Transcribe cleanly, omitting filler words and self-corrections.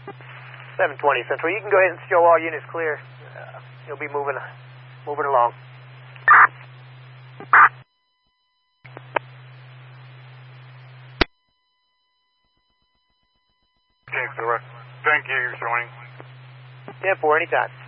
720 Central. You can go ahead and show all units clear. You'll be moving along. Okay, direct. Thank you, you're showing. 10-4, anytime.